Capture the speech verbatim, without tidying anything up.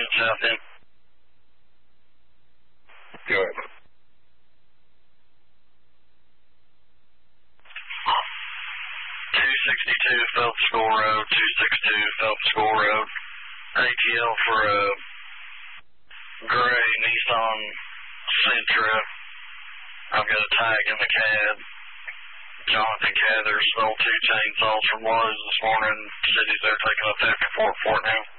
Union South End. Go ahead. two sixty-two Phelps School Road, two sixty-two Phelps School Road. A T L for a gray Nissan Sentra. I've got a tag in the cab. Jonathan Cathers stole two chainsaws from Lowe's this morning. Said he's there taking a theft report for it now.